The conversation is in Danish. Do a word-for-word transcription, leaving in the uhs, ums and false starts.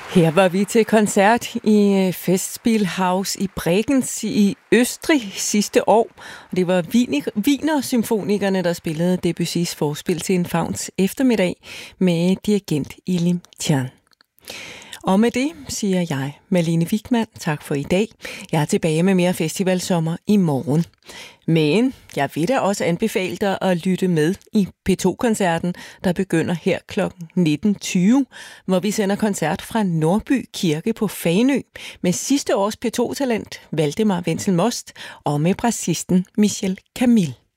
Her var vi til koncert i Festspielhaus i Bregenz i Østrig sidste år. Det var Wiener-symfonikerne, der spillede Debussys forspil til en fauns eftermiddag med dirigent Elim Tjan. Og med det siger jeg, Malene Wigman, tak for i dag. Jeg er tilbage med mere festivalsommer i morgen. Men jeg vil da også anbefale dig at lytte med i P to-koncerten, der begynder her klokken nitten tyve, hvor vi sender koncert fra Nordby Kirke på Fanø med sidste års P to-talent Valdemar Wenzel Most og med brassisten Michel Camille.